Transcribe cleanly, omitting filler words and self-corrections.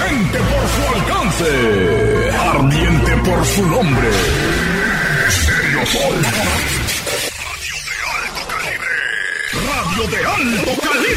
Potente por su alcance, ardiente por su nombre. Yo soy Radio de Alto Calibre. Radio de Alto Calibre.